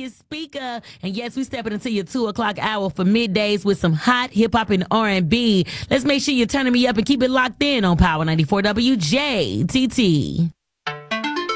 this speaker. And yes, we stepping into your 2 o'clock hour for middays with some hot hip hop and R&B. Let's make sure you're turning me up and keep it locked in on Power 94 WJTT.